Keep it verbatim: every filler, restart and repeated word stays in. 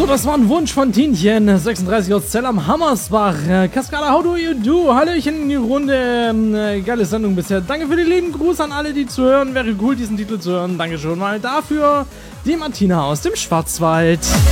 So, das war ein Wunsch von Tinchen, sechsunddreißig aus Zell am Hammersbach. Äh, Cascada, how do you do? Hallöchen in die Runde. Ähm, äh, geile Sendung bisher. Danke für die lieben Gruß an alle, die zuhören. Wäre cool, diesen Titel zu hören. Danke schon mal dafür. Die Martina aus dem Schwarzwald.